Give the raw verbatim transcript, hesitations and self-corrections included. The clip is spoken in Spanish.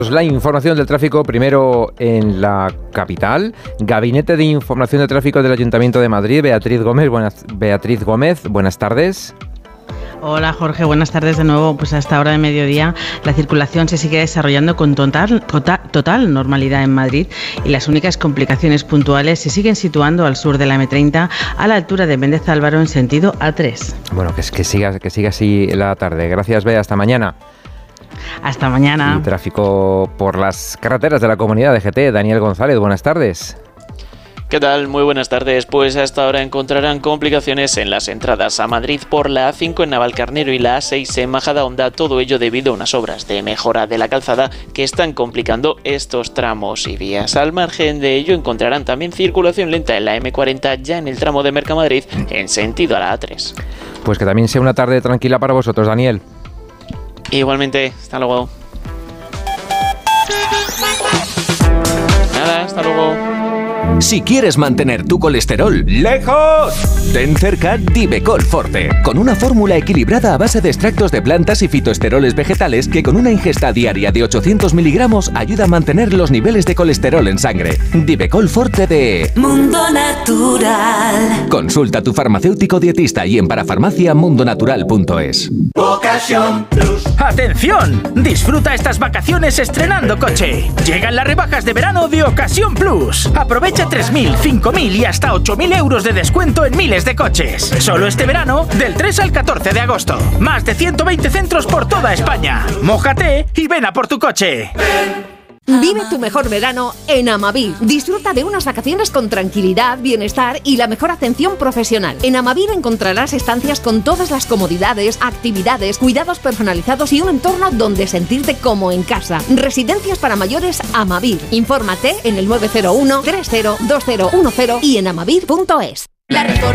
La información del tráfico primero en la capital. Gabinete de Información de Tráfico del Ayuntamiento de Madrid. Beatriz Gómez, buenas, Beatriz Gómez, buenas tardes. Hola Jorge, buenas tardes de nuevo. Pues a esta hora de mediodía la circulación se sigue desarrollando con total, total, total normalidad en Madrid y las únicas complicaciones puntuales se siguen situando al sur de la eme treinta a la altura de Méndez Álvaro en sentido A tres. Bueno, que, que, siga, que siga así la tarde. Gracias, Bea. Hasta mañana. Hasta mañana. Y tráfico por las carreteras de la comunidad de G T. Daniel González, buenas tardes. ¿Qué tal? Muy buenas tardes. Pues hasta ahora encontrarán complicaciones en las entradas a Madrid por la A cinco en Navalcarnero y la A seis en Majadahonda, todo ello debido a unas obras de mejora de la calzada que están complicando estos tramos y vías. Al margen de ello encontrarán también circulación lenta en la eme cuarenta ya en el tramo de Mercamadrid en sentido a la A tres. Pues que también sea una tarde tranquila para vosotros, Daniel. Igualmente, hasta luego. Nada, hasta luego. Si quieres mantener tu colesterol lejos, ten cerca Divecol Forte, con una fórmula equilibrada a base de extractos de plantas y fitoesteroles vegetales que con una ingesta diaria de ochocientos miligramos ayuda a mantener los niveles de colesterol en sangre. Divecol Forte de Mundo Natural. Consulta a tu farmacéutico dietista y en parafarmacia mundonatural punto es. Ocasión Plus. ¡Atención! Disfruta estas vacaciones estrenando coche. Llegan las rebajas de verano de Ocasión Plus. Aprovecha tres mil, cinco mil y hasta ocho mil euros de descuento en miles de coches. Solo este verano, del tres al catorce de agosto. Más de ciento veinte centros por toda España. Mójate y ven a por tu coche. Vive tu mejor verano en Amavir. Disfruta de unas vacaciones con tranquilidad, bienestar y la mejor atención profesional. En Amavir encontrarás estancias con todas las comodidades, actividades, cuidados personalizados y un entorno donde sentirte como en casa. Residencias para mayores Amavir. Infórmate en el nueve cero uno, tres cero dos cero uno cero y en amavir punto es.